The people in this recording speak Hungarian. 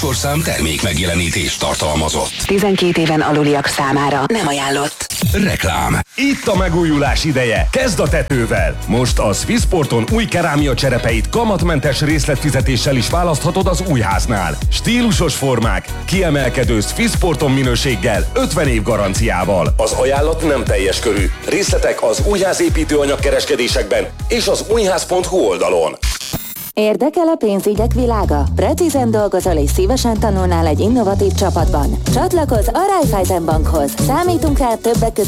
műsorszám termék megjelenítés tartalmazott. 12 éven aluliak számára nem ajánlott. Reklám. Itt a megújulás ideje. Kezd a tetővel. Most a Swissporton új kerámia cserepeit kamatmentes részletfizetéssel is választhatod az újháznál. Stílusos formák, kiemelkedő Swissporton minőséggel, 50 év garanciával. Az ajánlat nem teljes körű. Részletek az újházépítőanyag kereskedésekben és az újház.hu oldalon. Érdekel a pénzügyek világa? Precízen dolgozol és szívesen tanulnál egy innovatív csapatban? Csatlakozz a Raiffeisen Bankhoz. Számítunk rá többek között